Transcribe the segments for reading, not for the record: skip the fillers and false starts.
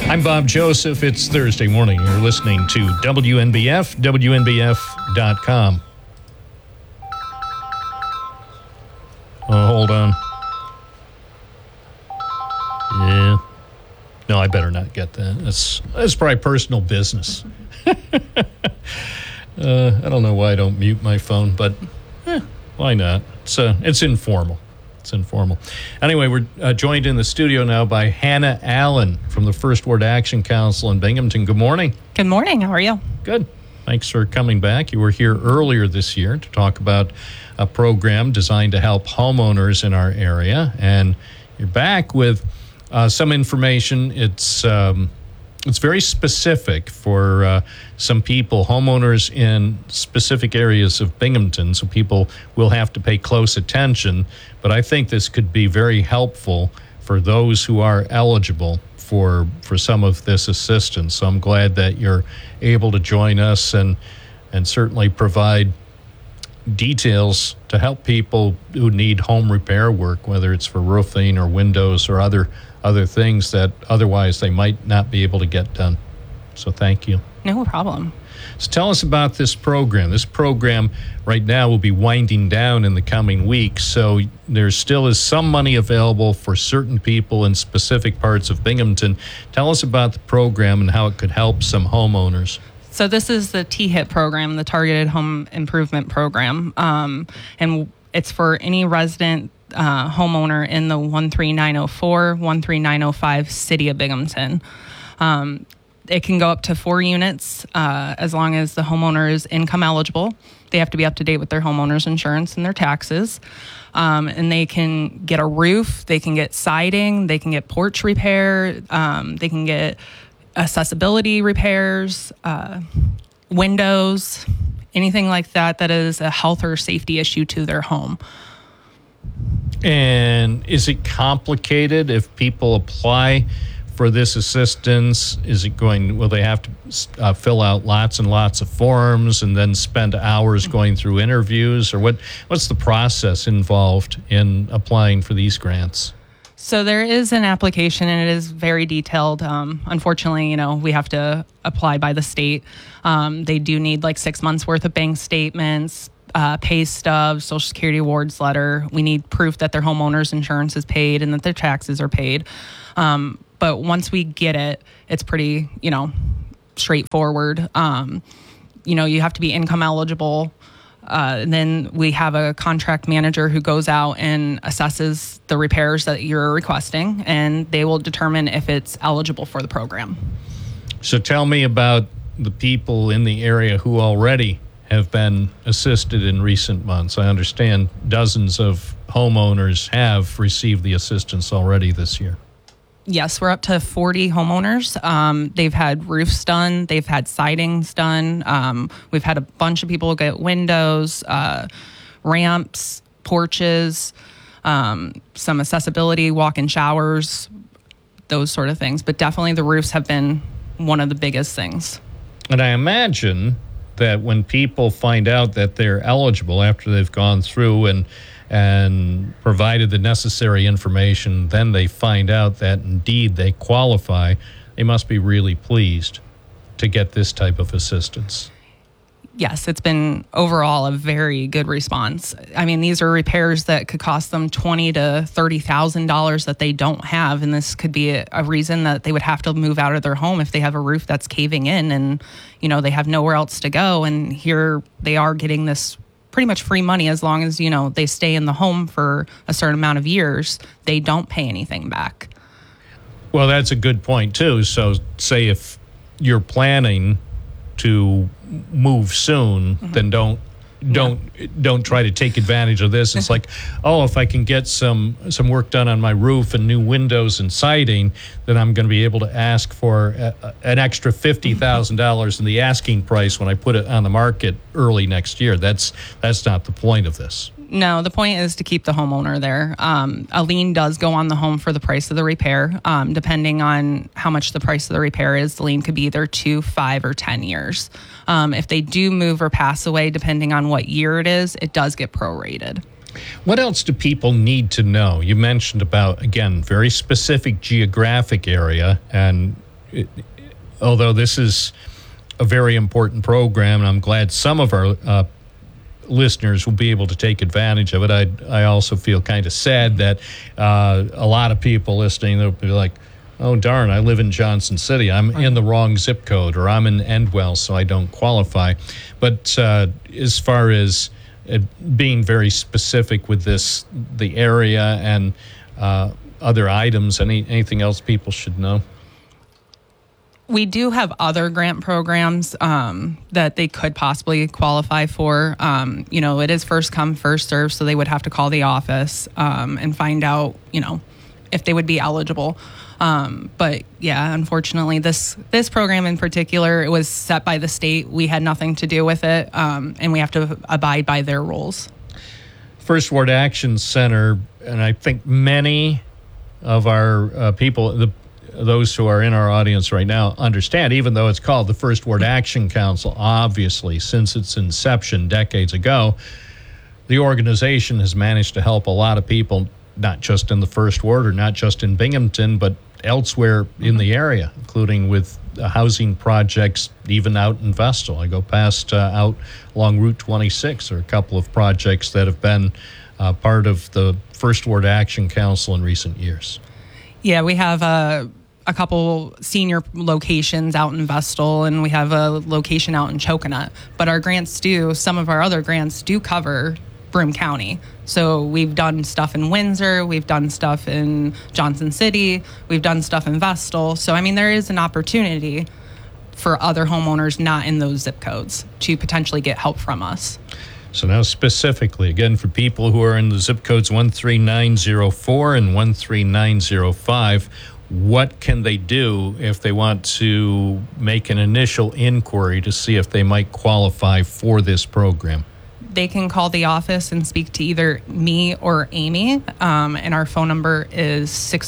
I'm Bob Joseph. It's Thursday morning. You're listening to WNBF, WNBF.com. Oh, hold on. Yeah. No, I better not get that. That's probably personal business. I don't know why I don't mute my phone, but why not? It's informal. It's informal. Anyway, we're joined in the studio now by Hannah Allen from the First Ward Action Council in Binghamton. Good morning. Good morning. How are you? Good. Thanks for coming back. You were here earlier this year to talk about a program designed to help homeowners in our area, and you're back with some information. It's very specific for some people, homeowners in specific areas of Binghamton, so people will have to pay close attention. But I think this could be very helpful for those who are eligible for some of this assistance. So I'm glad that you're able to join us and certainly provide details to help people who need home repair work, whether it's for roofing or windows or other things that otherwise they might not be able to get done. So thank you. No problem. So tell us about this program. This program right now will be winding down in the coming weeks, so there still is some money available for certain people in specific parts of Binghamton. Tell us about the program and how it could help some homeowners. So this is the THIP program, the Targeted Home Improvement Program, and it's for any resident homeowner in the 13904, 13905 city of Binghamton. It can go up to 4 units as long as the homeowner is income eligible. They have to be up to date with their homeowner's insurance and their taxes. And they can get a roof, they can get siding, they can get porch repair, they can get accessibility repairs, windows, anything like that is a health or safety issue to their home. And is it complicated if people apply for this assistance? Will they have to fill out lots and lots of forms and then spend hours going through interviews? Or what's the process involved in applying for these grants? So there is an application, and it is very detailed. Unfortunately, we have to apply by the state. They do need like 6 months worth of bank statements, pay stubs, Social Security awards letter. We need proof that their homeowner's insurance is paid and that their taxes are paid. But once we get it, it's pretty, straightforward. You have to be income eligible. Then we have a contract manager who goes out and assesses the repairs that you're requesting, and they will determine if it's eligible for the program. So tell me about the people in the area who already have been assisted in recent months. I understand dozens of homeowners have received the assistance already this year. Yes, we're up to 40 homeowners. They've had roofs done. They've had sidings done. We've had a bunch of people get windows, ramps, porches, some accessibility, walk-in showers, those sort of things. But definitely the roofs have been one of the biggest things. And I imagine that when people find out that they're eligible after they've gone through and provided the necessary information, then they find out that indeed they qualify, they must be really pleased to get this type of assistance. Yes, it's been overall a very good response. I mean, these are repairs that could cost them $20,000 to $30,000 that they don't have, and this could be a reason that they would have to move out of their home if they have a roof that's caving in and, they have nowhere else to go. And here they are getting this pretty much free money as long as, they stay in the home for a certain amount of years. They don't pay anything back. Well, that's a good point, too. So say if you're planning to move soon, then don't try to take advantage of this. It's like, if I can get some work done on my roof and new windows and siding, then I'm going to be able to ask for an extra $50,000 in the asking price when I put it on the market early next year. That's not the point of this. No, the point is to keep the homeowner there. A lien does go on the home for the price of the repair. Depending on how much the price of the repair is, the lien could be either 2, 5, or 10 years. If they do move or pass away, depending on what year it is, it does get prorated. What else do people need to know? You mentioned about, again, very specific geographic area, and although this is a very important program, and I'm glad some of our listeners will be able to take advantage of it, I also feel kind of sad that a lot of people listening, they'll be like, oh, darn, I live in Johnson City. I'm in the wrong zip code, or I'm in Endwell, so I don't qualify. But as far as being very specific with this, the area and other items, anything else people should know? We do have other grant programs that they could possibly qualify for. It is first come, first serve, so they would have to call the office and find out, if they would be eligible. But yeah, unfortunately, this program in particular, it was set by the state. We had nothing to do with it, and we have to abide by their rules. First Ward Action Center, and I think many of our people, those who are in our audience right now, understand, even though it's called the First Ward Action Council, obviously, since its inception decades ago, the organization has managed to help a lot of people, not just in the First Ward or not just in Binghamton, but elsewhere in the area, including with housing projects even out in Vestal. I go past out along Route 26. There are a couple of projects that have been part of the First Ward Action Council in recent years. Yeah, we have a couple senior locations out in Vestal, and we have a location out in Choconet. But some of our other grants do cover Broome County. So we've done stuff in Windsor, we've done stuff in Johnson City, we've done stuff in Vestal. So, there is an opportunity for other homeowners not in those zip codes to potentially get help from us. So now specifically, again, for people who are in the zip codes 13904 and 13905, what can they do if they want to make an initial inquiry to see if they might qualify for this program? They can call the office and speak to either me or Amy, and our phone number is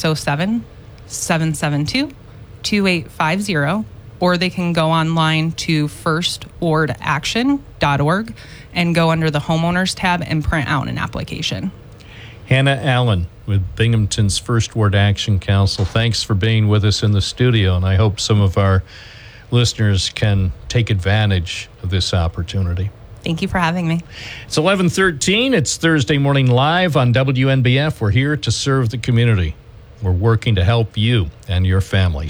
607-772-2850, or they can go online to firstwardaction.org and go under the homeowners tab and print out an application. Hannah Allen with Binghamton's First Ward Action Council, thanks for being with us in the studio, and I hope some of our listeners can take advantage of this opportunity. Thank you for having me. It's 11:13. It's Thursday Morning Live on WNBF. We're here to serve the community. We're working to help you and your family.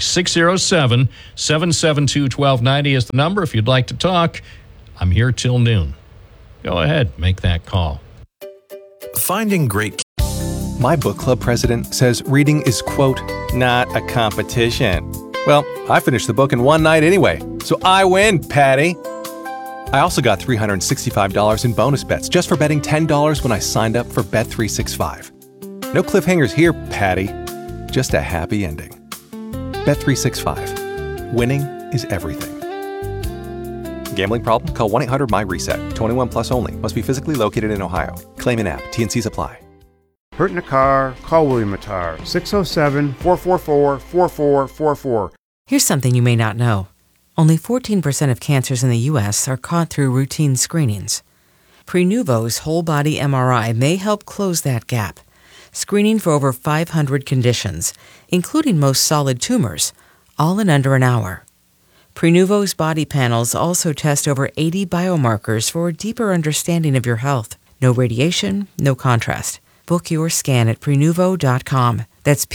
607-772-1290 is the number. If you'd like to talk, I'm here till noon. Go ahead, make that call. Finding great. My book club president says reading is, quote, not a competition. Well, I finished the book in one night anyway, so I win, Patty. I also got $365 in bonus bets just for betting $10 when I signed up for Bet365. No cliffhangers here, Patty. Just a happy ending. Bet365. Winning is everything. Gambling problem? Call 1-800-MY-RESET. 21 plus only. Must be physically located in Ohio. Claim in app. T&Cs apply. Hurt in a car? Call William Attar. 607-444-4444. Here's something you may not know. Only 14% of cancers in the U.S. are caught through routine screenings. Prenuvo's whole-body MRI may help close that gap, screening for over 500 conditions, including most solid tumors, all in under an hour. Prenuvo's body panels also test over 80 biomarkers for a deeper understanding of your health. No radiation, no contrast. Book your scan at Prenuvo.com. That's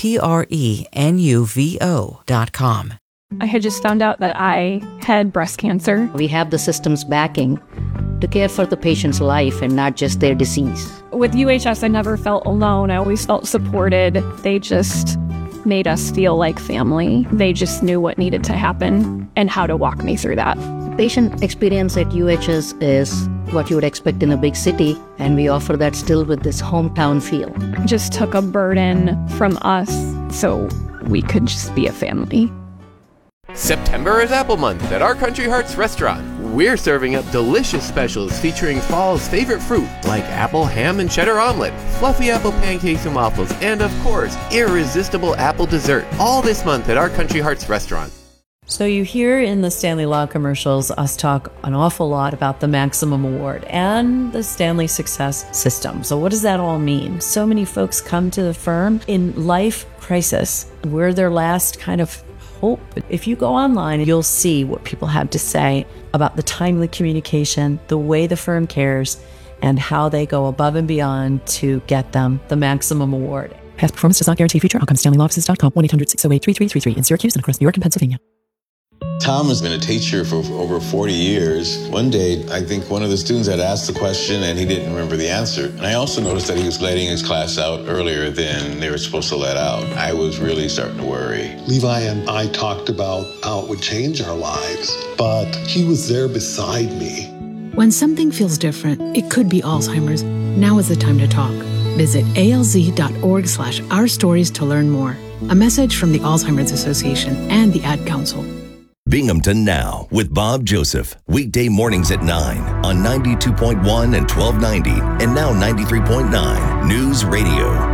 Prenuvo.com. I had just found out that I had breast cancer. We have the system's backing to care for the patient's life and not just their disease. With UHS, I never felt alone. I always felt supported. They just made us feel like family. They just knew what needed to happen and how to walk me through that. Patient experience at UHS is what you would expect in a big city, and we offer that still with this hometown feel. Just took a burden from us so we could just be a family. September is Apple Month at Our Country Hearts restaurant. We're serving up delicious specials featuring fall's favorite fruit like apple, ham, and cheddar omelet, fluffy apple pancakes and waffles, and of course, irresistible apple dessert. All this month at Our Country Hearts restaurant. So you hear in the Stanley Law commercials us talk an awful lot about the Maximum Award and the Stanley Success System. So what does that all mean? So many folks come to the firm in life crisis. We're their last kind of hope. If you go online, you'll see what people have to say about the timely communication, the way the firm cares, and how they go above and beyond to get them the maximum award. Past performance does not guarantee future outcomes. StanleyLawOffices.com, 1-800-608-3333 in Syracuse and across New York and Pennsylvania. Tom has been a teacher for over 40 years. One day, I think one of the students had asked the question and he didn't remember the answer. And I also noticed that he was letting his class out earlier than they were supposed to let out. I was really starting to worry. Levi and I talked about how it would change our lives, but he was there beside me. When something feels different, it could be Alzheimer's. Now is the time to talk. Visit alz.org/ourstories to learn more. A message from the Alzheimer's Association and the Ad Council. Binghamton Now with Bob Joseph. Weekday mornings at 9 on 92.1 and 1290 and now 93.9 News Radio.